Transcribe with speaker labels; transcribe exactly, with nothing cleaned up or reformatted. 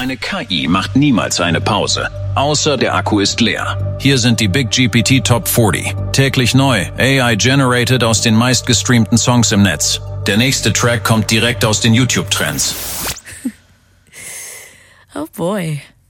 Speaker 1: Eine K I macht niemals eine Pause, außer der Akku ist leer. Hier sind die Big G P T Top vierzig. Täglich neu, A I-generated aus den meistgestreamten Songs im Netz. Der nächste Track kommt direkt aus den YouTube-Trends.
Speaker 2: Oh boy.